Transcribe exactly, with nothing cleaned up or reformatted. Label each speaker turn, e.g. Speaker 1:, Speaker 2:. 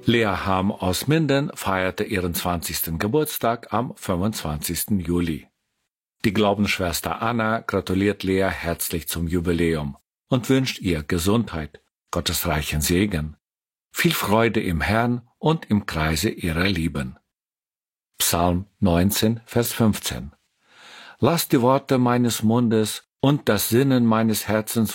Speaker 1: Lea Ham aus Minden feierte ihren zwanzigsten Geburtstag am fünfundzwanzigsten Juli. Die Glaubensschwester Anna gratuliert Lea herzlich zum Jubiläum und wünscht ihr Gesundheit, Gottes reichen Segen, viel Freude im Herrn und im Kreise ihrer Lieben. Psalm neunzehn, Vers fünfzehn. Lass die Worte meines Mundes und das Sinnen meines Herzens